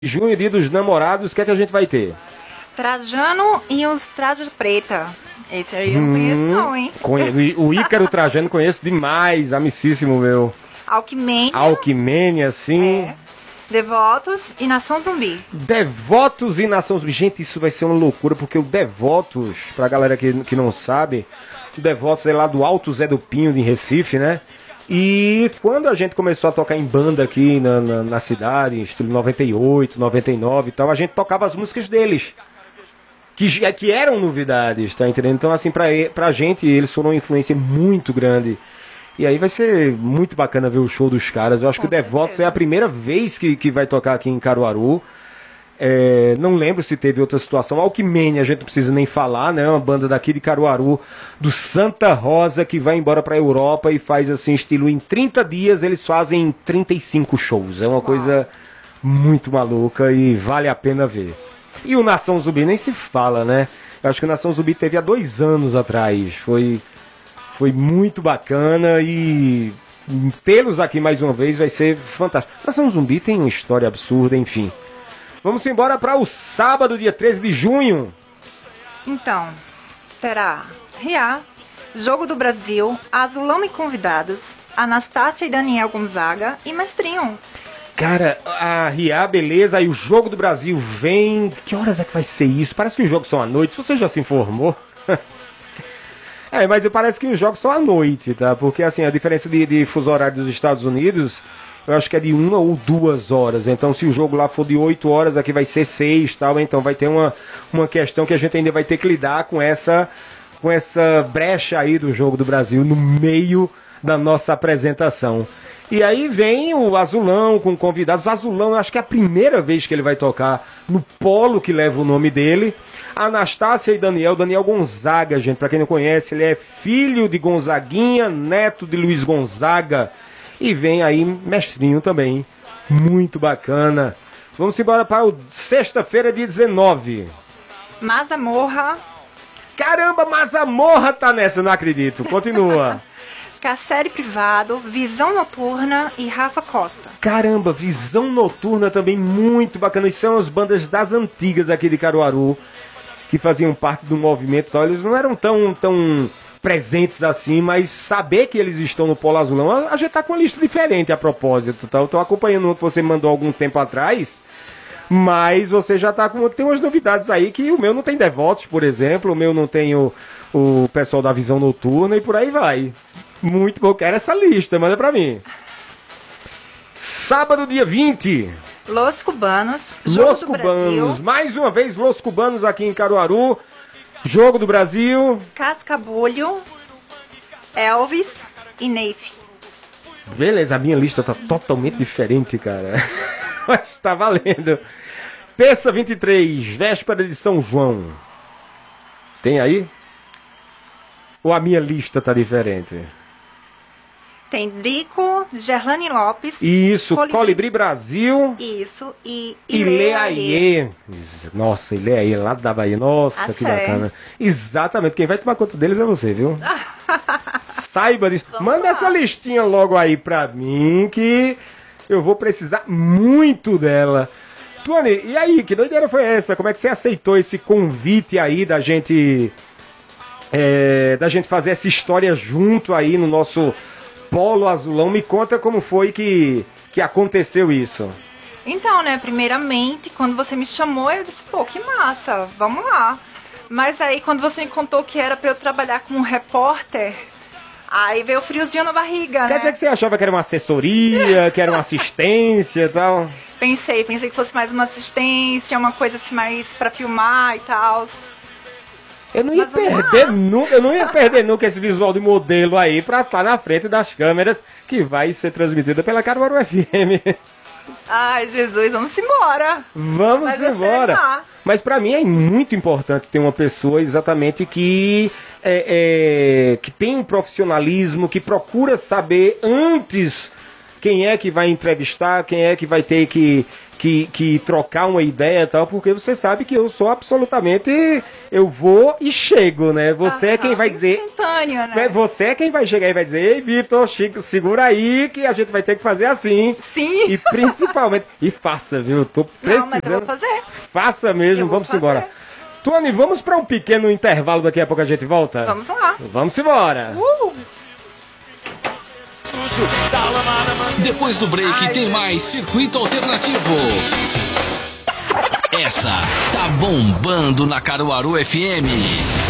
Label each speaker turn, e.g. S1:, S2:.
S1: Junho, dia dos namorados, o que é que a gente vai ter?
S2: Trajano e os Traja Preta. Esse aí eu não conheço não, hein?
S1: O Ícaro Trajano conheço demais, amicíssimo meu.
S2: Alckmenia.
S1: Alckmenia, sim.
S2: É. Devotos e Nação Zumbi.
S1: Devotos e Nação Zumbi. Gente, isso vai ser uma loucura, porque o Devotos, pra galera que não sabe, o Devotos é lá do Alto Zé do Pinho, de Recife, né? E quando a gente começou a tocar em banda aqui na cidade, em estilo 98, 99 e tal, a gente tocava as músicas deles, que eram novidades, tá entendendo? Então, assim, pra gente, eles foram uma influência muito grande. E aí vai ser muito bacana ver o show dos caras. Eu acho que o Devotos é a primeira vez que vai tocar aqui em Caruaru. Não lembro se teve outra situação. Alckmenia, a gente não precisa nem falar, né? Uma banda daqui de Caruaru, do Santa Rosa, que vai embora pra Europa e faz assim, estilo, em 30 dias eles fazem 35 shows. É uma coisa muito maluca e vale a pena ver. E o Nação Zumbi nem se fala, né? Eu acho que o Nação Zumbi teve há 2 anos atrás. Foi muito bacana e tê-los aqui mais uma vez vai ser fantástico. Nação Zumbi tem uma história absurda, enfim. Vamos embora para o sábado, dia 13 de junho.
S2: Então, terá Riá, Jogo do Brasil, Azulão e Convidados, Anastácia e Daniel Gonzaga e Mestrinho.
S1: Cara, a Riá, beleza, aí o Jogo do Brasil vem... Que horas é que vai ser isso? Parece que os jogos são à noite, se você já se informou. Mas parece que os jogos são à noite, tá? Porque, assim, a diferença de fuso horário dos Estados Unidos... Eu acho que é de 1 ou 2 horas. Então, se o jogo lá for de 8 horas, aqui vai ser 6, tal. Então, vai ter uma questão que a gente ainda vai ter que lidar com essa brecha aí do Jogo do Brasil no meio da nossa apresentação. E aí vem o Azulão com convidados. Azulão, eu acho que é a primeira vez que ele vai tocar no polo que leva o nome dele. Anastácia e Daniel Gonzaga, gente. Pra quem não conhece, ele é filho de Gonzaguinha, neto de Luiz Gonzaga. E vem aí Mestrinho também, muito bacana. Vamos embora para o sexta-feira, dia 19.
S2: Mazamorra.
S1: Caramba, Mazamorra tá nessa, não acredito. Continua.
S2: Cassere Privado, Visão Noturna e Rafa Costa.
S1: Caramba, Visão Noturna também muito bacana. E são as bandas das antigas aqui de Caruaru, que faziam parte do movimento. Então, eles não eram tão presentes assim, mas saber que eles estão no Polo Azulão, a gente tá com uma lista diferente a propósito, tá? Eu tô acompanhando o que você mandou algum tempo atrás, mas você já tá com... Tem umas novidades aí que o meu não tem Devotos, por exemplo, o meu não tem o pessoal da Visão Noturna e por aí vai. Muito bom, quero essa lista, manda pra mim. Sábado, dia 20.
S2: Los Cubanos,
S1: Los Cubanos, mais uma vez Los Cubanos aqui em Caruaru. Jogo do Brasil.
S2: Cascabulho, Elvis e Neif.
S1: Beleza, a minha lista tá totalmente diferente, cara. Mas tá valendo. Terça 23, véspera de São João. Tem aí? Ou a minha lista tá diferente?
S2: Tem Drico, Gerlane Lopes.
S1: Isso, Colibri Brasil.
S2: Isso, e
S1: Ileaie. Nossa, Ileaie, lá da Bahia. Nossa,
S2: Axé.
S1: que bacana. Exatamente, quem vai tomar conta deles é você, viu? Saiba disso. Manda essa listinha logo aí pra mim, que eu vou precisar muito dela. Tony, e aí, que doideira foi essa? Como é que você aceitou esse convite aí da gente fazer essa história junto aí no nosso Polo Azulão? Me conta como foi que aconteceu isso.
S2: Então, né, primeiramente, quando você me chamou, eu disse, pô, que massa, vamos lá. Mas aí, quando você me contou que era pra eu trabalhar como repórter, aí veio o friozinho na barriga,
S1: Quer
S2: né?
S1: dizer que você achava que era uma assessoria, que era uma assistência e tal?
S2: Pensei que fosse mais uma assistência, uma coisa assim mais pra filmar e tal.
S1: Eu não ia perder nunca esse visual de modelo aí pra estar na frente das câmeras que vai ser transmitida pela Caruaru FM.
S2: Ai, Jesus, vamos embora.
S1: Vamos embora. Mas pra mim é muito importante ter uma pessoa exatamente que tem um profissionalismo, que procura saber antes quem é que vai entrevistar, quem é que vai ter que que trocar uma ideia e tal, porque você sabe que eu sou absolutamente... Eu vou e chego, né? Você é quem vai dizer...
S2: Instantâneo, né?
S1: Você é quem vai chegar e vai dizer: ei, Vitor, Chico, segura aí que a gente vai ter que fazer assim.
S2: Sim.
S1: E principalmente... E faça, viu? Eu tô precisando.
S2: Não, mas eu vou fazer.
S1: Faça mesmo, vamos embora. Tony, vamos para um pequeno intervalo, daqui a pouco a gente volta?
S2: Vamos lá.
S1: Vamos embora.
S3: Depois do break tem mais Circuito Alternativo. Essa tá bombando na Caruaru FM.